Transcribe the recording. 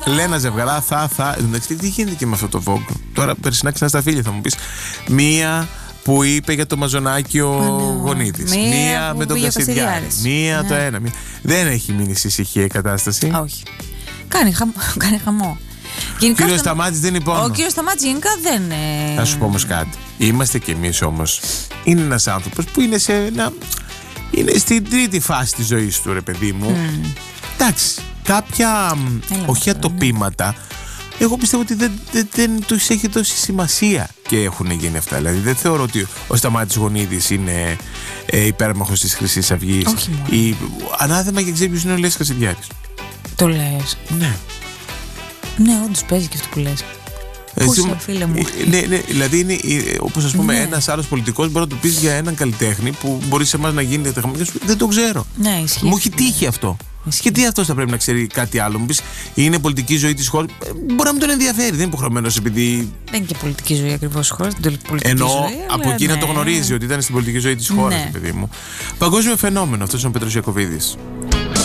Λένα Ζευγαρά, εντάξει, τι γίνεται και με αυτό το Vogue. Τώρα περσινά ξανά στα φίλια θα μου πεις. Μία που είπε για το Μαζονάκι ο Γονίδης. Μία με τον Κασιδιάρη. Μία το ένα. Δεν έχει μείνει σε ησυχία η κατάσταση. Όχι. Κάνει χαμό. Κύριος Σταμάτης δεν είναι πόνο. Ο κύριος Σταμάτης γενικά δεν. Θα σου πω όμως κάτι. Είμαστε κι εμείς όμως. Είναι ένας άνθρωπος που είναι είναι στην τρίτη φάση της ζωής του, ρε παιδί μου. Εντάξει. Κάποια όχι ατοπήματα. Εγώ πιστεύω ότι δεν τους έχει δώσει σημασία και έχουν γίνει αυτά. Δηλαδή δεν θεωρώ ότι ο Σταμάτης Γονίδης είναι υπέρμαχος της Χρυσής Αυγής. Όχι. Ανάθεμα και ξέρει ποιος είναι ο Λέσης Κασιδιάρης. Το λες? Ναι. Ναι, όντως παίζει και αυτό που λες. Πού φίλε μου. Ναι, δηλαδή είναι όπως ας πούμε ένας άλλος πολιτικός μπορεί να του πεις για έναν καλλιτέχνη που μπορεί σε εμάς να γίνει δεν το ξέρω. Ναι, ισχύει. Μου έχει τύχει αυτό. Και τι αυτός θα πρέπει να ξέρει κάτι άλλο? Μου πεις είναι πολιτική ζωή της χώρας. Μπορεί να μην τον ενδιαφέρει, δεν είναι υποχρεωμένος επειδή. Δεν είναι και πολιτική ζωή ακριβώς της χώρας. Ενώ από εκεί να το γνωρίζει ότι ήταν στην πολιτική ζωή της χώρας, παιδί μου. Παγκόσμιο φαινόμενο αυτός είναι ο Πέτρος Ιακωβίδης.